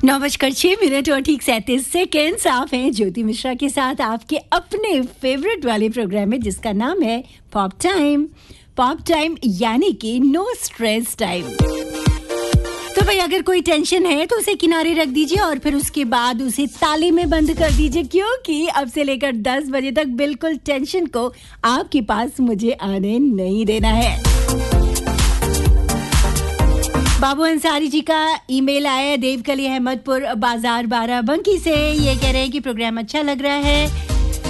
9:06 और ठीक 37 आप हैं ज्योति मिश्रा के साथ आपके अपने फेवरेट वाले प्रोग्राम में जिसका नाम है पॉप टाइम यानी कि नो स्ट्रेस टाइम। तो भाई अगर कोई टेंशन है तो उसे किनारे रख दीजिए और फिर उसके बाद उसे ताले में बंद कर दीजिए, क्योंकि अब से लेकर 10 बजे तक बिल्कुल टेंशन को आपके पास मुझे आने नहीं देना है। बाबू अंसारी जी का ईमेल आया है देवकली अहमदपुर बाजार बाराबंकी से। ये कह रहे हैं कि प्रोग्राम अच्छा लग रहा है।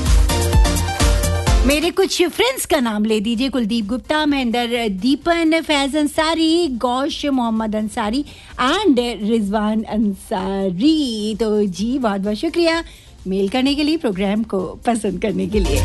मेरे कुछ फ्रेंड्स का नाम ले दीजिए। Kuldeep Gupta, Mahendra दीपन, Faiz Ansari, Gosse Mohammad Ansari and Rizwan Ansari. तो जी बहुत बहुत शुक्रिया मेल करने के लिए, प्रोग्राम को पसंद करने के लिए।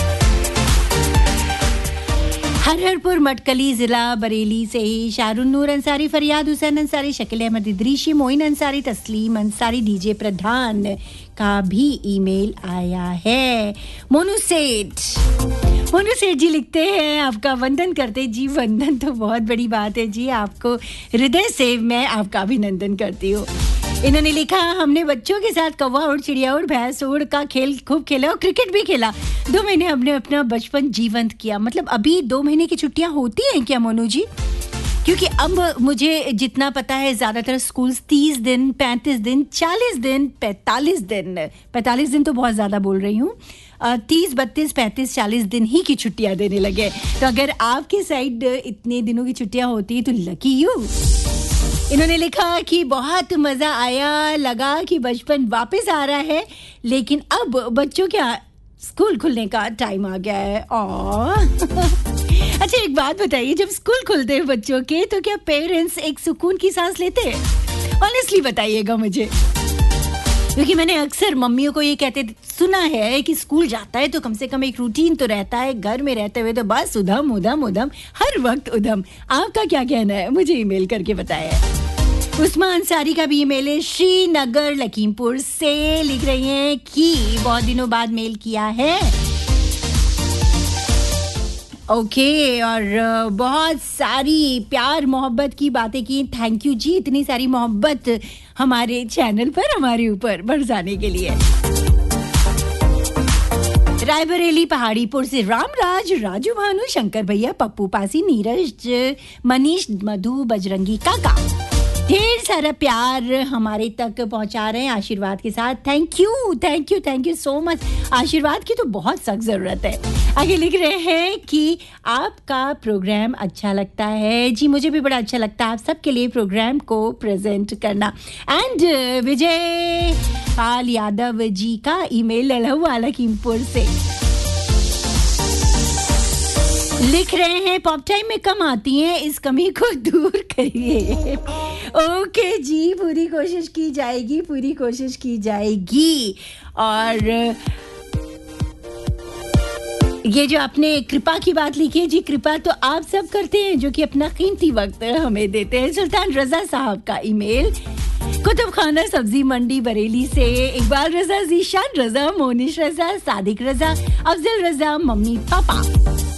हरहरपुर मटकली जिला बरेली से ही शाहरुन नूर अंसारी, फरियाद हुसैन अंसारी, शकील अहमद इदरीशी, मोइन अंसारी, तस्लीम अंसारी, डीजे प्रधान का भी ईमेल आया है। मोनू सेठ जी लिखते हैं आपका वंदन करते जी। वंदन तो बहुत बड़ी बात है जी, आपको हृदय से मैं आपका अभिनंदन करती हूँ। इन्होंने लिखा हमने बच्चों के साथ कौवा उड़, चिड़िया उड़, भैंस उड़ का खेल खूब खेला और क्रिकेट भी खेला। 2 महीने हमने अपना बचपन जीवंत किया। मतलब अभी 2 महीने की छुट्टियां होती हैं क्या मोनू जी? क्योंकि अब मुझे जितना पता है ज्यादातर स्कूल 30 दिन, 35 दिन, 40 दिन, 45 दिन तो बहुत ज्यादा बोल रही हूँ, 30, 32, 35, 40 दिन ही की छुट्टियां देने लगे। तो अगर आपके साइड इतने दिनों की छुट्टियां होती तो लकी यू। इन्होंने लिखा कि बहुत मजा आया, लगा कि बचपन वापस आ रहा है, लेकिन अब बच्चों के स्कूल खुलने का टाइम आ गया है। अच्छा एक बात बताइए, जब स्कूल खुलते हैं बच्चों के तो क्या पेरेंट्स एक सुकून की सांस लेते हैं? ऑनेस्टली बताइएगा मुझे, क्योंकि मैंने अक्सर मम्मियों को ये कहते सुना है कि स्कूल जाता है तो कम से कम एक रूटीन तो रहता है, घर में रहते हुए तो बस उधम उधम उधम, हर वक्त उधम। आपका क्या कहना है? मुझे ईमेल करके बताया। उस्मा अंसारी का भी ईमेल है, श्रीनगर लखीमपुर से। लिख रही हैं कि बहुत दिनों बाद मेल किया है। ओके और बहुत सारी प्यार मोहब्बत की बातें की। थैंक यू जी, इतनी सारी मोहब्बत हमारे चैनल पर हमारे ऊपर बरसाने के लिए। रायबरेली पहाड़ीपुर से रामराज, राजू भानु, शंकर भैया, पप्पू पासी, नीरज, मनीष, मधु, बजरंगी काका ढेर सारा प्यार हमारे तक पहुंचा रहे हैं आशीर्वाद के साथ। Thank you so much. आशीर्वाद की तो बहुत सख्त जरूरत है। आगे लिख रहे हैं कि आपका प्रोग्राम अच्छा लगता है जी, मुझे भी बड़ा अच्छा लगता है आप सबके लिए प्रोग्राम को प्रेजेंट करना। एंड विजय पाल यादव जी का ईमेल ललहुआ लखीमपुर से लिख रहे हैं पॉप टाइम में कम आती हैं, इस कमी को दूर करिए। ओके जी, पूरी कोशिश की जाएगी। और ये जो आपने कृपा की बात लिखी है जी, कृपा तो आप सब करते हैं जो कि अपना कीमती वक्त हमें देते हैं। सुल्तान रजा साहब का ईमेल, कुतुब खाना सब्जी मंडी बरेली से। इकबाल रजा, जीशान रजा, मोनिश रजा, सादिक रजा, अफजल रजा, मम्मी पापा।